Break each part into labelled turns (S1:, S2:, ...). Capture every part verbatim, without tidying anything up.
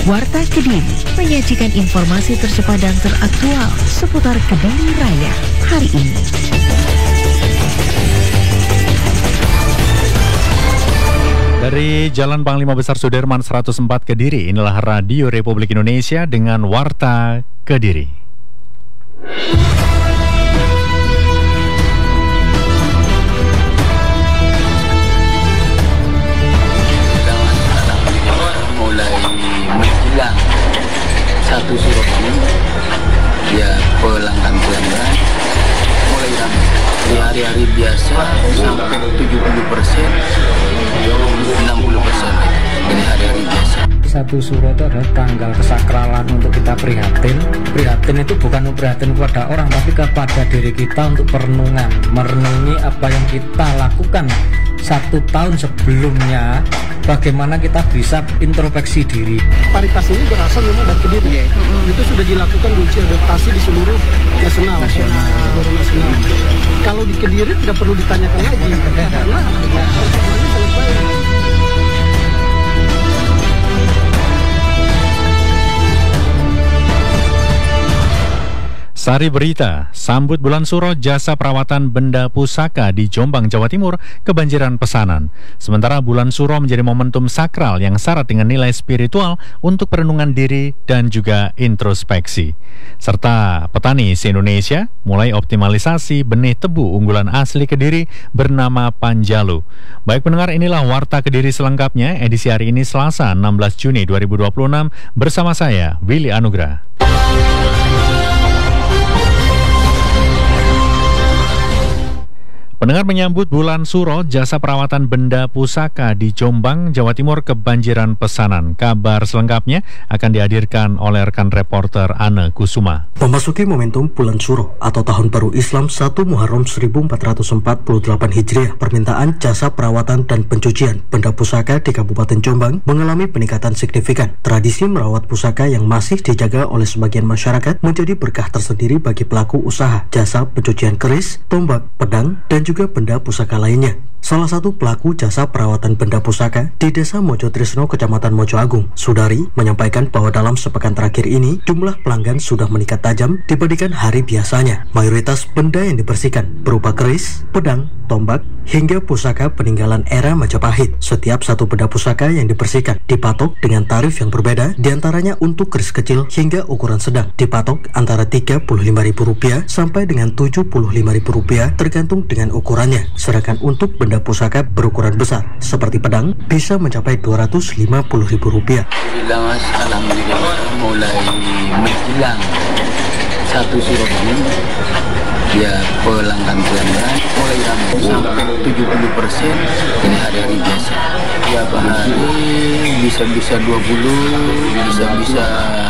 S1: Warta Kediri menyajikan informasi tercepat dan teraktual seputar Kediri Raya hari ini.
S2: Dari Jalan Panglima Besar Sudirman seratus empat Kediri, inilah Radio Republik Indonesia dengan Warta Kediri.
S3: Menjelang satu surat ini ya pelanggan-pelanggan mulai ramai. Di hari-hari biasa sampai tujuh puluh persen, enam puluh persen dari hari-hari biasa.
S4: Satu suro itu adalah tanggal kesakralan untuk kita prihatin. Prihatin itu bukan prihatin kepada orang, tapi kepada diri kita untuk perenungan, merenungi apa yang kita lakukan satu tahun sebelumnya, bagaimana kita bisa introspeksi diri.
S5: Paritas ini berasal memang dari Kediri, ya. Mm-hmm. Itu sudah dilakukan uji adaptasi di seluruh nasional. Nasional. Seluruh nasional. Kalau di Kediri tidak perlu ditanyakan lagi, karena perkembangannya sangat baik.
S2: Sari Berita, sambut bulan Suro, jasa perawatan benda pusaka di Jombang, Jawa Timur kebanjiran pesanan. Sementara bulan Suro menjadi momentum sakral yang syarat dengan nilai spiritual untuk perenungan diri dan juga introspeksi. Serta petani se-Indonesia mulai optimalisasi benih tebu unggulan asli Kediri bernama Panjalu. Baik pendengar, inilah Warta Kediri selengkapnya edisi hari ini Selasa enam belas Juni dua ribu dua puluh enam bersama saya Willy Anugrah. Pendengar, menyambut bulan Suro, jasa perawatan benda pusaka di Jombang, Jawa Timur kebanjiran pesanan. Kabar selengkapnya akan dihadirkan oleh rekan reporter Anne Kusuma.
S6: Memasuki momentum bulan Suro atau Tahun Baru Islam satu Muharram seribu empat ratus empat puluh delapan Hijriah, permintaan jasa perawatan dan pencucian benda pusaka di Kabupaten Jombang mengalami peningkatan signifikan. Tradisi merawat pusaka yang masih dijaga oleh sebagian masyarakat menjadi berkah tersendiri bagi pelaku usaha jasa pencucian keris, tombak, pedang, dan juga benda pusaka lainnya. Salah satu pelaku jasa perawatan benda pusaka di Desa Mojo Trisno, Kecamatan Mojo Agung, Sudari, menyampaikan bahwa dalam sepekan terakhir ini jumlah pelanggan sudah meningkat tajam dibandingkan hari biasanya. Mayoritas benda yang dibersihkan berupa keris, pedang, tombak, hingga pusaka peninggalan era Majapahit. Setiap satu benda pusaka yang dibersihkan dipatok dengan tarif yang berbeda, diantaranya untuk keris kecil hingga ukuran sedang dipatok antara tiga puluh lima ribu rupiah sampai dengan tujuh puluh lima ribu rupiah tergantung dengan ukurannya. Sedangkan untuk benda pusaka berukuran besar seperti pedang bisa mencapai dua ratus lima puluh ribu rupiah.
S3: Alhamdulillah mas, alhamdulillah mulai menjelang satu surat ini ya pelanggan-pelanggan mulai ramai sampai tujuh puluh persen ini hari-hari biasa. Ya hari bisa-bisa dua puluh, bisa-bisa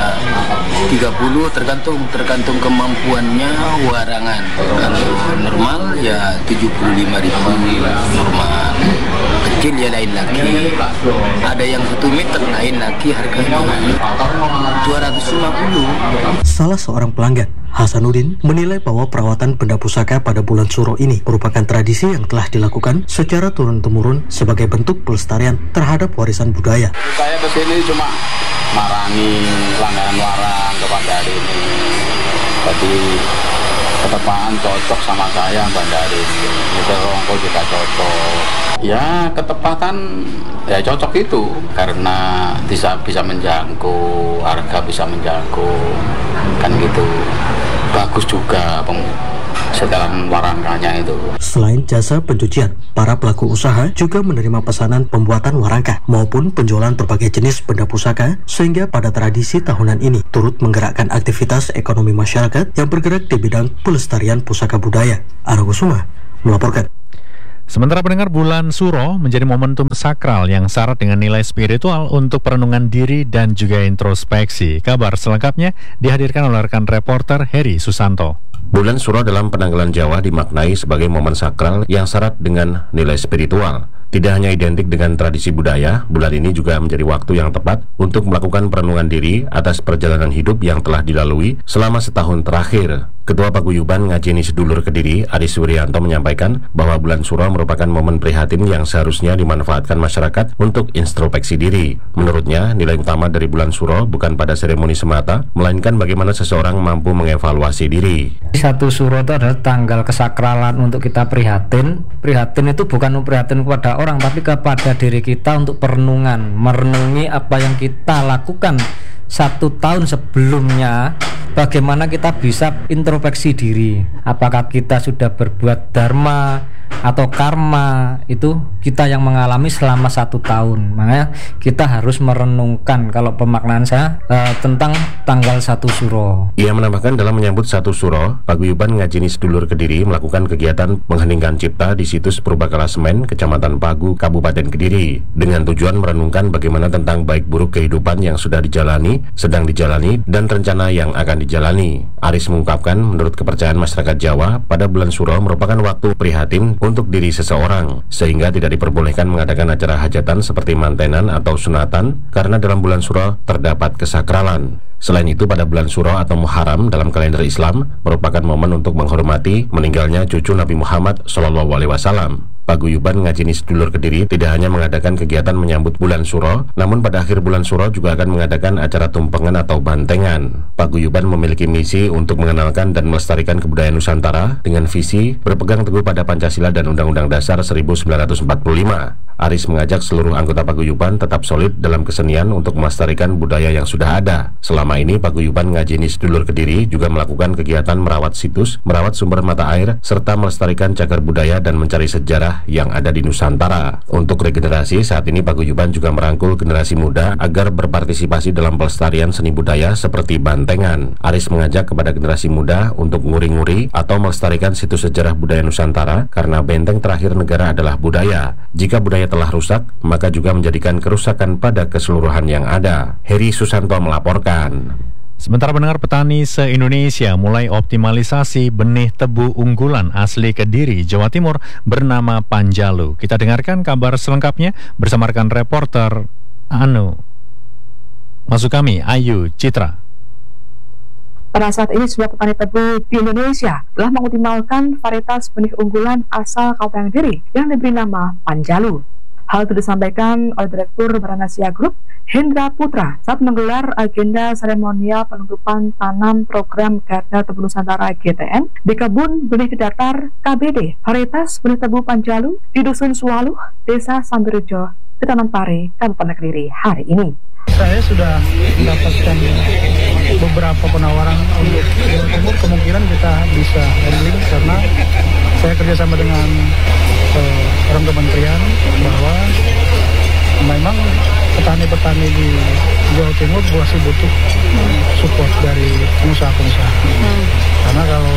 S3: tiga puluh, tergantung tergantung kemampuannya warangan. Kalau normal ya tujuh puluh lima ribu normal. Kecil ya lain lagi. Ada yang satu meter lain lagi harganya dua ratus lima puluh.
S6: Salah seorang pelanggan, Hasanuddin, menilai bahwa perawatan benda pusaka pada bulan Suro ini merupakan tradisi yang telah dilakukan secara turun-temurun sebagai bentuk pelestarian terhadap warisan budaya.
S7: Saya kesini cuma marangi pelanggaran warang kepada ini. Jadi ketepatan cocok sama saya Bandari. Itu rongko juga cocok. Ya ketepatan ya cocok itu karena bisa bisa menjangkau, harga bisa menjangkau kan gitu. Bagus juga peng sedalam warangkanya itu.
S6: Selain jasa pencucian, para pelaku usaha juga menerima pesanan pembuatan warangka maupun penjualan berbagai jenis benda pusaka, sehingga pada tradisi tahunan ini turut menggerakkan aktivitas ekonomi masyarakat yang bergerak di bidang pelestarian pusaka budaya. Anne Kusuma melaporkan.
S2: Sementara pendengar, bulan Suro menjadi momentum sakral yang syarat dengan nilai spiritual untuk perenungan diri dan juga introspeksi. Kabar selengkapnya dihadirkan oleh rekan reporter Heri Susanto.
S8: Bulan Suro dalam penanggalan Jawa dimaknai sebagai momen sakral yang syarat dengan nilai spiritual. Tidak hanya identik dengan tradisi budaya, bulan ini juga menjadi waktu yang tepat untuk melakukan perenungan diri atas perjalanan hidup yang telah dilalui selama setahun terakhir. Ketua Paguyuban Ngajeni Sedulur Kediri, Aris Wuryanto, menyampaikan bahwa bulan Suro merupakan momen prihatin yang seharusnya dimanfaatkan masyarakat untuk introspeksi diri. Menurutnya, nilai utama dari bulan Suro bukan pada seremoni semata, melainkan bagaimana seseorang mampu mengevaluasi diri.
S4: Satu Suro itu adalah tanggal kesakralan untuk kita prihatin. Prihatin itu bukan prihatin kepada orang, tapi kepada diri kita untuk perenungan, merenungi apa yang kita lakukan satu tahun sebelumnya, bagaimana kita bisa introspeksi diri, apakah kita sudah berbuat dharma atau karma, itu kita yang mengalami selama satu tahun. Makanya kita harus merenungkan, kalau pemaknaan saya eh, tentang tanggal satu Suro.
S8: Ia menambahkan dalam menyambut satu Suro, Paguyuban Ngajeni Sedulur Kediri melakukan kegiatan mengheningkan cipta di situs Purbakala Semen, Kecamatan Pagu, Kabupaten Kediri, dengan tujuan merenungkan bagaimana tentang baik buruk kehidupan yang sudah dijalani, sedang dijalani, dan rencana yang akan dijalani. Aris mengungkapkan, menurut kepercayaan masyarakat Jawa, pada bulan Suro merupakan waktu prihatin untuk diri seseorang, sehingga tidak diperbolehkan mengadakan acara hajatan seperti mantenan atau sunatan, karena dalam bulan Suro terdapat kesakralan. Selain itu, pada bulan Suro atau Muharram dalam kalender Islam merupakan momen untuk menghormati meninggalnya cucu Nabi Muhammad shallallahu alaihi wasallam. Paguyuban Ngajeni Sedulur Kediri tidak hanya mengadakan kegiatan menyambut bulan Suro, namun pada akhir bulan Suro juga akan mengadakan acara tumpengan atau bantengan. Paguyuban memiliki misi untuk mengenalkan dan melestarikan kebudayaan Nusantara dengan visi berpegang teguh pada Pancasila dan Undang-Undang Dasar seribu sembilan ratus empat puluh lima. Aris mengajak seluruh anggota Paguyuban tetap solid dalam kesenian untuk melestarikan budaya yang sudah ada. Selama ini Paguyuban Ngajeni Sedulur Kediri juga melakukan kegiatan merawat situs, merawat sumber mata air, serta melestarikan cagar budaya dan mencari sejarah yang ada di Nusantara. Untuk regenerasi, saat ini Paguyuban juga merangkul generasi muda agar berpartisipasi dalam pelestarian seni budaya seperti bantengan. Aris mengajak kepada generasi muda untuk nguri-nguri atau melestarikan situs sejarah budaya Nusantara, karena benteng terakhir negara adalah budaya. Jika budaya telah rusak, maka juga menjadikan kerusakan pada keseluruhan yang ada. Heri Susanto melaporkan.
S2: Sementara pendengar, petani se-Indonesia mulai optimalisasi benih tebu unggulan asli Kediri, Jawa Timur bernama Panjalu. Kita dengarkan kabar selengkapnya bersama rekan reporter Anu. Masuk kami, Ayu Citra.
S9: Pada saat ini sebuah petani tebu di Indonesia telah mengoptimalkan varietas benih unggulan asal Kabupaten Kediri yang diberi nama Panjalu. Hal itu disampaikan oleh Direktur Baranasia Group, Hendra Putra, saat menggelar agenda seremonial penutupan tanam program Garda Tebu Nusantara G T N di Kebun Benih Datar K B D varietas benih tebu Panjalu di Dusun Suwaluh, Desa Sambirejo, Kecamatan Pare, Kabupaten Kediri hari ini.
S5: Saya sudah mendapatkan beberapa penawaran untuk Jawa Timur, kemungkinan kita bisa handling karena saya kerjasama dengan uh, orang kementerian bahwa memang petani-petani di Jawa Timur masih butuh support dari pengusaha-pengusaha. Hmm. Karena kalau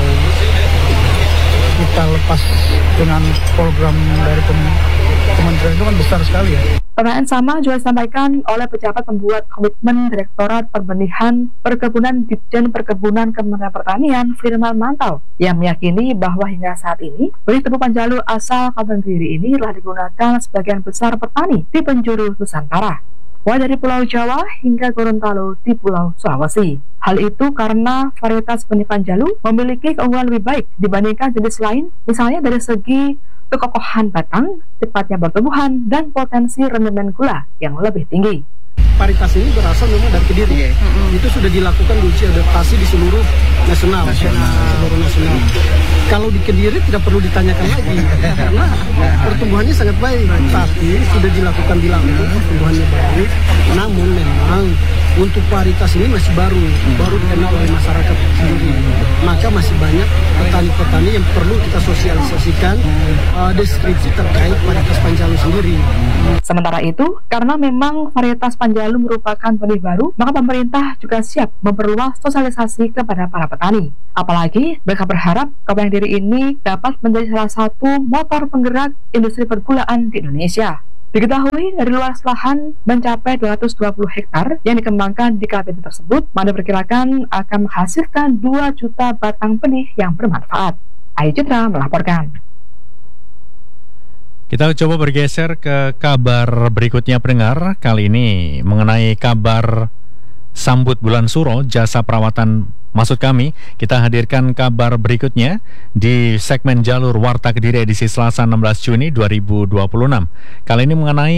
S5: kita lepas dengan program dari kementerian itu kan besar sekali ya.
S9: Pertanyaan sama juga disampaikan oleh pejabat pembuat komitmen Direktorat Perbenihan Perkebunan Ditjen Perkebunan Kementerian Pertanian, Firman Mantau, yang meyakini bahwa hingga saat ini benih tebu Panjalu asal Kabupaten Kediri ini telah digunakan sebagian besar petani di penjuru Nusantara, mulai dari Pulau Jawa hingga Gorontalo di Pulau Sulawesi. Hal itu karena varietas benih Panjalu memiliki keunggulan lebih baik dibandingkan jenis lain, misalnya dari segi kekokohan batang, cepatnya pertumbuhan, dan potensi rendemen gula yang lebih tinggi.
S5: Varietas ini berasal memang dari Kediri. Okay. Mm-hmm. Itu sudah dilakukan uji adaptasi di seluruh nasional, nasional. seluruh nasional. Kalau di Kediri tidak perlu ditanyakan lagi karena pertumbuhannya sangat baik. Tapi sudah dilakukan di Lampung, pertumbuhannya baik. Namun memang untuk varietas ini masih baru, baru dikenal oleh masyarakat sendiri. Maka masih banyak petani-petani yang perlu kita sosialisasikan uh, deskripsi terkait varietas Panjalu sendiri.
S9: Sementara itu, karena memang varietas Panjalu merupakan benih baru, maka pemerintah juga siap memperluas sosialisasi kepada para petani. Apalagi mereka berharap Kabupaten Kediri ini dapat menjadi salah satu motor penggerak industri pergulaan di Indonesia. Diketahui dari luas lahan mencapai dua ratus dua puluh hektar yang dikembangkan di K B D tersebut, mana diperkirakan akan menghasilkan dua juta batang benih yang bermanfaat. Ayu Citra melaporkan.
S2: Kita coba bergeser ke kabar berikutnya pendengar. Kali ini mengenai kabar sambut bulan suro jasa perawatan. Maksud kami, kita hadirkan kabar berikutnya di segmen Jalur Warta Kediri edisi Selasa enam belas Juni dua ribu dua puluh enam. Kali ini mengenai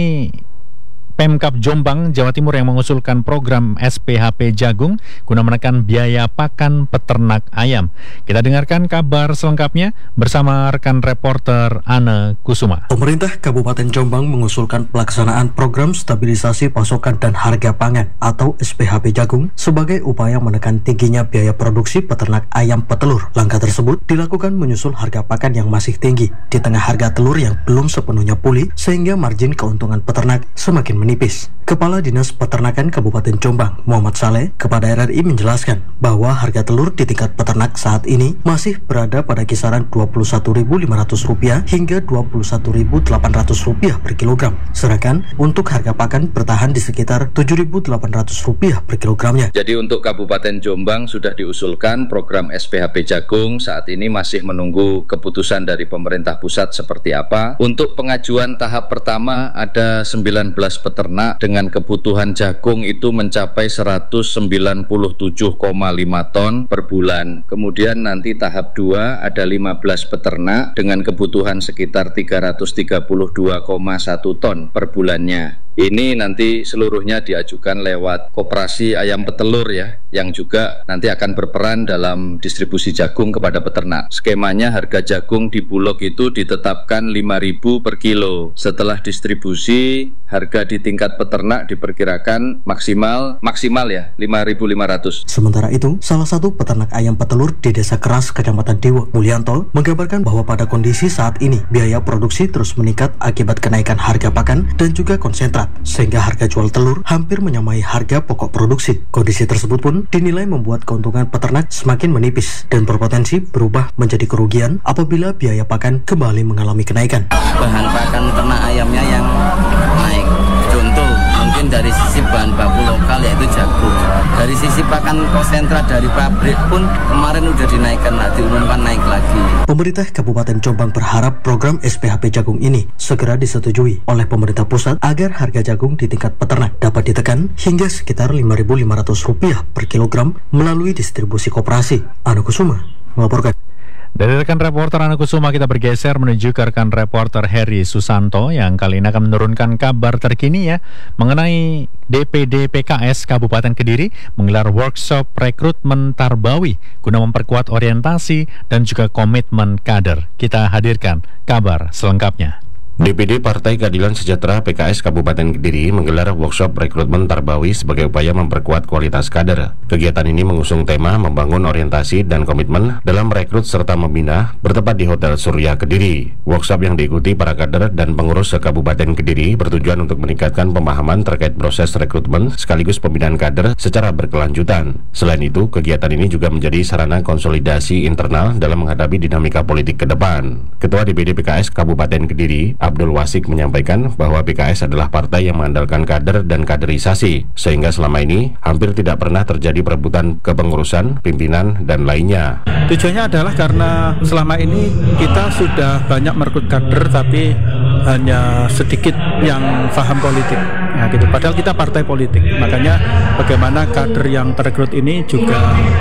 S2: Pemkab Jombang, Jawa Timur yang mengusulkan program S P H P Jagung guna menekan biaya pakan peternak ayam. Kita dengarkan kabar selengkapnya bersama rekan reporter Anne Kusuma.
S6: Pemerintah Kabupaten Jombang mengusulkan pelaksanaan program stabilisasi pasokan dan harga pangan atau S P H P Jagung sebagai upaya menekan tingginya biaya produksi peternak ayam petelur. Langkah tersebut dilakukan menyusul harga pakan yang masih tinggi di tengah harga telur yang belum sepenuhnya pulih sehingga margin keuntungan peternak semakin menipis. Kepala Dinas Peternakan Kabupaten Jombang, Muhammad Saleh, kepada R R I menjelaskan bahwa harga telur di tingkat peternak saat ini masih berada pada kisaran dua puluh satu ribu lima ratus rupiah hingga dua puluh satu ribu delapan ratus rupiah per kilogram. Sedangkan untuk harga pakan bertahan di sekitar tujuh ribu delapan ratus rupiah per kilogramnya.
S10: Jadi untuk Kabupaten Jombang sudah diusulkan program S P H P Jagung, saat ini masih menunggu keputusan dari pemerintah pusat seperti apa. Untuk pengajuan tahap pertama ada sembilan belas peternak dengan kebutuhan jagung itu mencapai seratus sembilan puluh tujuh koma lima ton per bulan. Kemudian nanti tahap dua ada lima belas peternak dengan kebutuhan sekitar tiga ratus tiga puluh dua koma satu ton per bulannya. Ini nanti seluruhnya diajukan lewat koperasi ayam petelur ya, yang juga nanti akan berperan dalam distribusi jagung kepada peternak. Skemanya harga jagung di Bulog itu ditetapkan lima ribu per kilo. Setelah distribusi, harga di tingkat peternak diperkirakan maksimal maksimal ya lima ribu lima ratus.
S6: Sementara itu, salah satu peternak ayam petelur di Desa Keras, Kecamatan Dewa, Mulyanto, menggambarkan bahwa pada kondisi saat ini biaya produksi terus meningkat akibat kenaikan harga pakan dan juga konsentrat, sehingga harga jual telur hampir menyamai harga pokok produksi. Kondisi tersebut pun dinilai membuat keuntungan peternak semakin menipis dan berpotensi berubah menjadi kerugian apabila biaya pakan kembali mengalami kenaikan.
S3: Bahan pakan ternak ayamnya yang naik. Contoh, mungkin dari sisi bahan baku lokal yaitu jagung. Dari sisi pakan konsentrat dari pabrik pun kemarin udah dinaikkan, diumumkan naik lagi.
S6: Pemerintah Kabupaten Jombang berharap program S P H P Jagung ini segera disetujui oleh pemerintah pusat agar harga jagung di tingkat peternak dapat ditekan hingga sekitar lima ribu lima ratus rupiah per kilogram melalui distribusi koperasi. Anne Kusuma melaporkan.
S2: Dari rekan reporter Anne Kusuma kita bergeser menuju ke rekan reporter Heri Susanto yang kali ini akan menurunkan kabar terkini ya mengenai D P D P K S Kabupaten Kediri menggelar workshop rekrutmen Tarbawi guna memperkuat orientasi dan juga komitmen kader. Kita hadirkan kabar selengkapnya.
S8: D P D Partai Keadilan Sejahtera P K S Kabupaten Kediri menggelar workshop rekrutmen Tarbawi sebagai upaya memperkuat kualitas kader. Kegiatan ini mengusung tema membangun orientasi dan komitmen dalam merekrut serta membina bertempat di Hotel Surya Kediri. Workshop yang diikuti para kader dan pengurus se-Kabupaten Kediri bertujuan untuk meningkatkan pemahaman terkait proses rekrutmen sekaligus pembinaan kader secara berkelanjutan. Selain itu, kegiatan ini juga menjadi sarana konsolidasi internal dalam menghadapi dinamika politik ke depan. Ketua D P D P K S Kabupaten Kediri Abdul Wasik menyampaikan bahwa P K S adalah partai yang mengandalkan kader dan kaderisasi, sehingga selama ini hampir tidak pernah terjadi perebutan kepengurusan, pimpinan, dan lainnya.
S11: Tujuannya adalah karena selama ini kita sudah banyak merekrut kader, tapi hanya sedikit yang paham politik. Nah, gitu. Padahal kita partai politik, makanya bagaimana kader yang terekrut ini juga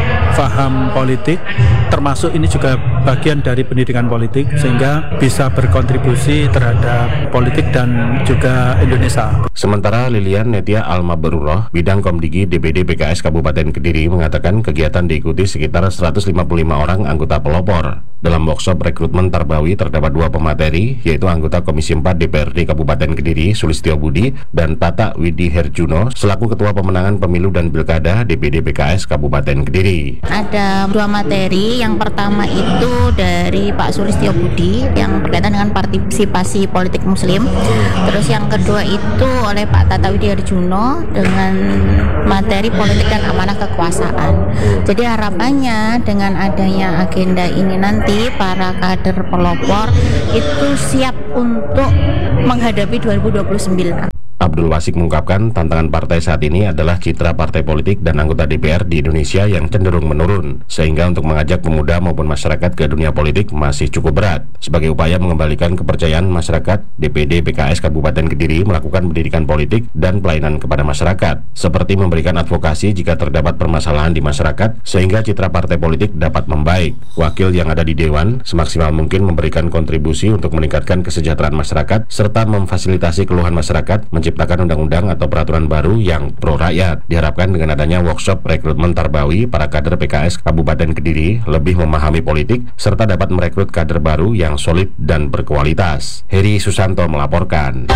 S11: paham politik, termasuk ini juga bagian dari pendidikan politik, sehingga bisa berkontribusi terhadap politik dan juga Indonesia.
S8: Sementara Lilian Netia Almaberuroh, bidang Komdigi D P D P K S Kabupaten Kediri mengatakan kegiatan diikuti sekitar seratus lima puluh lima orang anggota pelopor. Dalam workshop rekrutmen Tarbawi terdapat dua pemateri, yaitu anggota Komisi empat D P R D Kabupaten Kediri Sulistyo Budi dan Tata Widi Herjuno selaku Ketua Pemenangan Pemilu dan Pilkada D P D P K S Kabupaten Kediri.
S12: Ada dua materi, yang pertama itu dari Pak Sulistyo Budi yang berkaitan dengan partisipasi politik muslim. Terus yang kedua itu oleh Pak Tata Widi Herjuno dengan materi politik dan amanah kekuasaan. Jadi harapannya dengan adanya agenda ini nanti para kader pelopor itu siap untuk menghadapi dua ribu dua puluh sembilan.
S8: Abdul Wasik mengungkapkan tantangan partai saat ini adalah citra partai politik dan anggota D P R di Indonesia yang cenderung menurun, sehingga untuk mengajak pemuda maupun masyarakat ke dunia politik masih cukup berat. Sebagai upaya mengembalikan kepercayaan masyarakat, D P D P K S Kabupaten Kediri melakukan pendidikan politik dan pelayanan kepada masyarakat, seperti memberikan advokasi jika terdapat permasalahan di masyarakat, sehingga citra partai politik dapat membaik. Wakil yang ada di Dewan semaksimal mungkin memberikan kontribusi untuk meningkatkan kesejahteraan masyarakat, serta memfasilitasi keluhan masyarakat, menciptakan undang-undang atau peraturan baru yang pro rakyat. Diharapkan dengan adanya workshop rekrutmen Tarbawi, para kader P K S Kabupaten Kediri lebih memahami politik, serta dapat merekrut kader baru yang solid dan berkualitas. Heri Susanto melaporkan.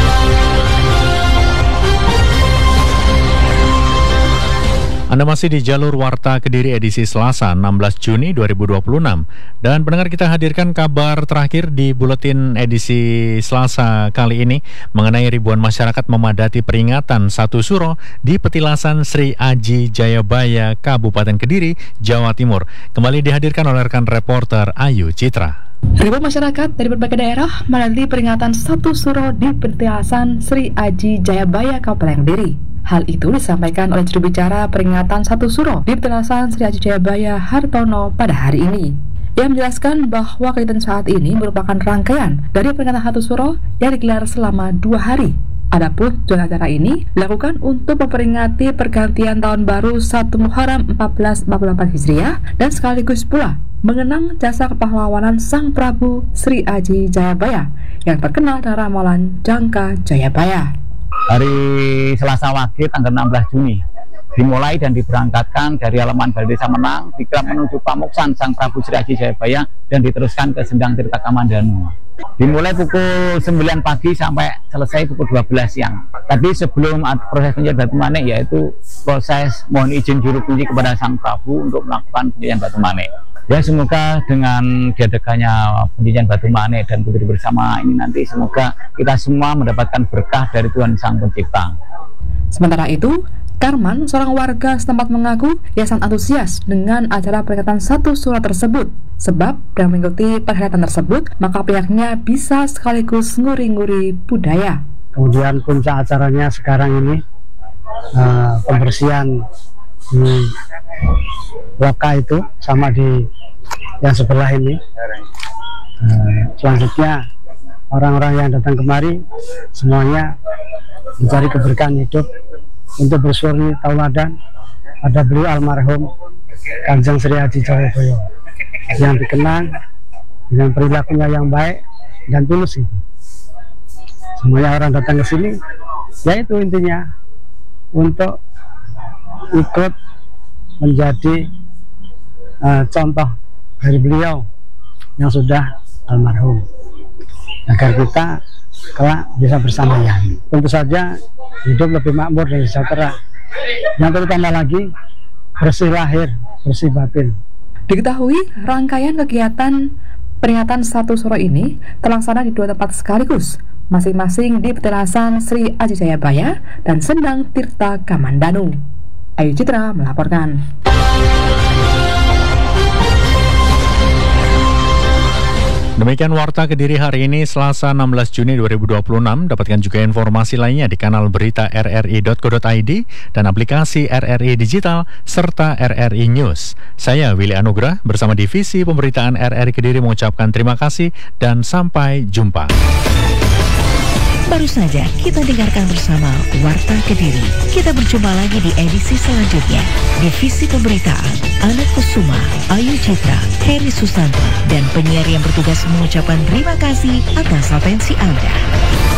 S2: Anda masih di jalur Warta Kediri edisi Selasa enam belas Juni dua ribu dua puluh enam. Dan pendengar, kita hadirkan kabar terakhir di buletin edisi Selasa kali ini mengenai ribuan masyarakat memadati peringatan Satu Suro di Petilasan Sri Aji Jayabaya, Kabupaten Kediri, Jawa Timur. Kembali dihadirkan oleh rekan reporter Ayu Citra.
S9: Ribuan masyarakat dari berbagai daerah memadati peringatan Satu Suro di Petilasan Sri Aji Jayabaya, Kabupaten Kediri. Hal itu disampaikan oleh juru bicara peringatan Satu Suro di Petilasan Sri Aji Jayabaya, Hartono, pada hari ini. Ia menjelaskan bahwa kegiatan saat ini merupakan rangkaian dari peringatan Satu Suro yang digelar selama dua hari. Adapun tujuan acara ini dilakukan untuk memperingati pergantian tahun baru satu Muharram seribu empat ratus empat puluh delapan Hijriah dan sekaligus pula mengenang jasa kepahlawanan Sang Prabu Sri Aji Jayabaya yang terkenal dengan ramalan Jangka Jayabaya.
S13: Hari Selasa Wage tanggal enam belas Juni dimulai dan diberangkatkan dari halaman Balai Desa Menang dikirap menuju Pamuksan Sang Prabu Sri Aji Jayabaya dan diteruskan ke Sendang Tirta Kamandanu. Dimulai pukul sembilan pagi sampai selesai pukul dua belas siang. Tadi sebelum proses penjajahan batu manik, yaitu proses mohon izin juru kunci kepada Sang Prabu untuk melakukan penjajahan batu manik. Ya, semoga dengan diadakannya penjajahan batu manik dan putri bersama ini nanti semoga kita semua mendapatkan berkah dari Tuhan Sang Pencipta.
S9: Sementara itu, Karman, seorang warga setempat, mengaku ia sangat antusias dengan acara peringatan Satu Suro tersebut. Sebab dengan mengikuti perhelatan tersebut, maka pihaknya bisa sekaligus nguri-nguri budaya.
S5: Kemudian puncak acaranya sekarang ini uh, pembersihan di Waka itu sama di yang sebelah ini. Uh, selanjutnya orang-orang yang datang kemari semuanya mencari keberkahan hidup untuk bersuri tauladan pada beliau almarhum Kanjeng Sri Aji Jayabaya yang dikenang dengan perilakunya yang baik dan tulus. Itu semuanya orang datang ke sini, yaitu intinya untuk ikut menjadi uh, contoh dari beliau yang sudah almarhum, agar kita kelak bisa bersamanya. Tentu saja hidup lebih makmur dan sejahtera, yang terutama lagi bersih lahir, bersih batin.
S9: Diketahui rangkaian kegiatan peringatan Satu Suro ini terlaksana di dua tempat sekaligus, masing-masing di Petilasan Sri Aji Jayabaya dan Sendang Tirta Kamandanu. Ayu Citra melaporkan.
S2: Demikian Warta Kediri hari ini Selasa enam belas Juni dua ribu dua puluh enam. Dapatkan juga informasi lainnya di kanal berita r r i dot co dot i d dan aplikasi R R I Digital serta R R I News. Saya Willy Anugrah bersama Divisi Pemberitaan R R I Kediri mengucapkan terima kasih dan sampai jumpa.
S1: Baru saja kita dengarkan bersama Warta Kediri. Kita berjumpa lagi di edisi selanjutnya. Divisi Pemberitaan Anak Kusuma, Ayu Citra, Heri Susanto, dan penyiar yang bertugas mengucapkan terima kasih atas atensi Anda.